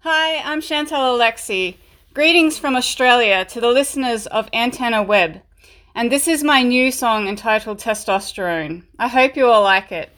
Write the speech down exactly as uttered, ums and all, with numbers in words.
Hi, I'm Chantal Alexi. Greetings from Australia to the listeners of Antenna Web. And this is my new song entitled Testosterone. I hope you all like it.